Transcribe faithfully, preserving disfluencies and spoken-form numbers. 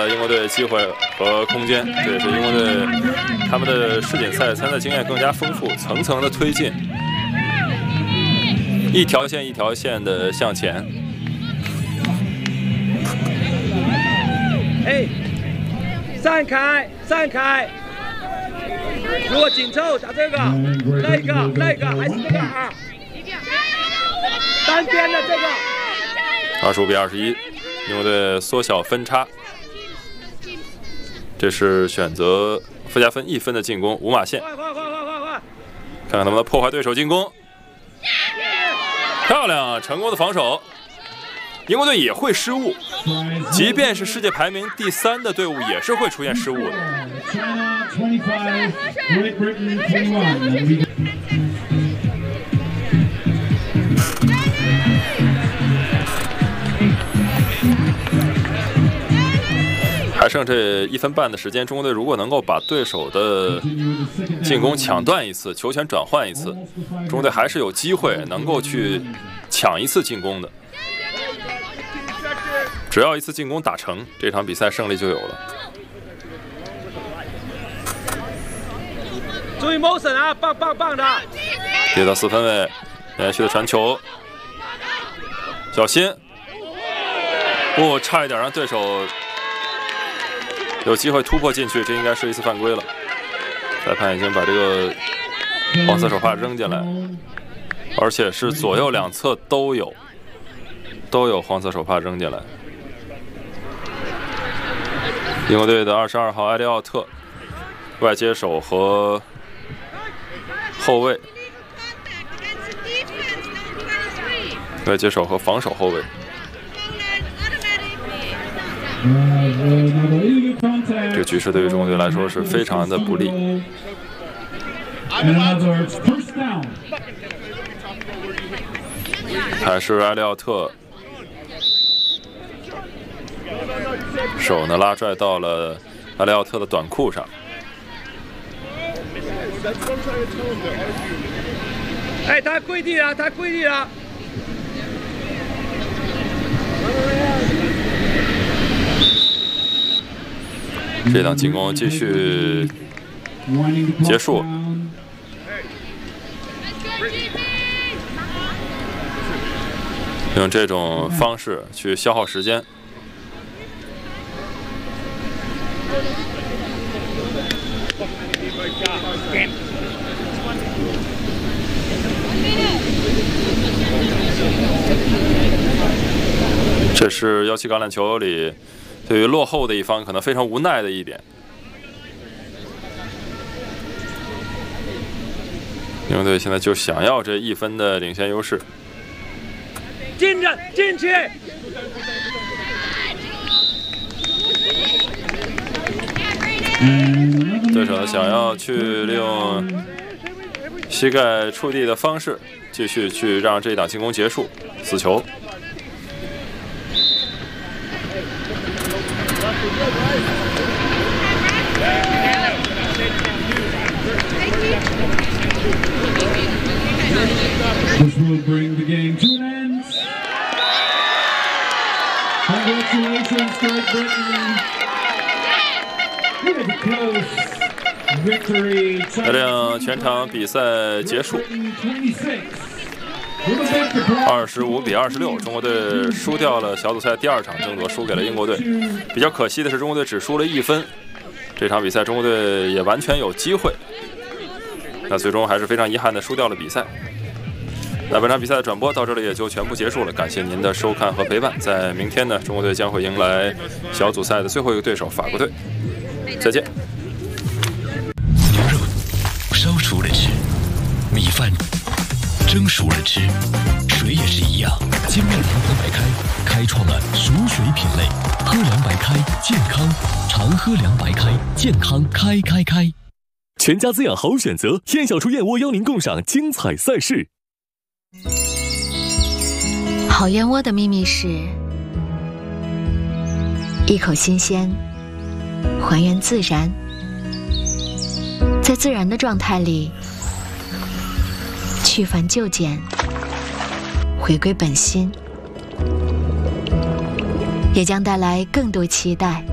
英国队机会和空间，这也是英国队他们的世锦赛参赛经验更加丰富，层层的推进，一条线一条线的向前。 哎，散开，散开！如果紧凑打这个，那个，那个，还是这个啊？单边的这个。 二十五比二十一，英国队缩小分差。这是选择附加分一分的进攻，五码线。 快快快快快快！ 看看能不能破坏对手进攻。漂亮，成功的防守。英国队也会失误，即便是世界排名第三的队伍，也是会出现失误的。还剩这一分半的时间，中国队如果能够把对手的进攻抢断一次，球权转换一次，中国队还是有机会能够去抢一次进攻的。只要一次进攻打成，这场比赛胜利就有了。 注意 motion 啊，棒棒棒的！ 接到四分卫，连续的传球，小心！哦，差一点让对手有机会突破进去，这应该是一次犯规了。裁判已经把这个黄色手帕扔进来，而且是左右两侧都有，都有黄色手帕扔进来。英国队的二十二号埃利奥特，外接手和后卫，外接手和防守后卫。这个局势对于中国队来说是非常的不利。还是埃利奥特。手呢拉拽到了埃利奥特的短裤上。 哎，他跪地了，他跪地了。 这档进攻继续结束。用这种方式去消耗时间。这是幺七橄榄球里对于落后的一方可能非常无奈的一点。英国队现在就想要这一分的领先优势。 进着进去。 对手想要去利用膝盖触地的方式，继续去让这一档进攻结束，死球。 This will bring the game to an end. Congratulations, Great Britain. With a close victory. 这样全场比赛结束，二十五比二十六，中国队输掉了小组赛第二场争夺，输给了英国队。比较可惜的是，中国队只输了一分。这场比赛，中国队也完全有机会，那最终还是非常遗憾的输掉了比赛。那本场比赛的转播到这里也就全部结束了，感谢您的收看和陪伴。在明天呢，中国队将会迎来小组赛的最后一个对手法国队。再见。 牛肉烧熟了吃，米饭蒸熟了吃，水也是一样。精酿长河白开开创了熟水品类，喝凉白开健康，常喝凉白开健康开开开。 全家滋养好选择，燕小厨燕窝邀您共赏精彩赛事。 好燕窝的秘密是一口新鲜，还原自然，在自然的状态里去繁就简，回归本心，也将带来更多期待。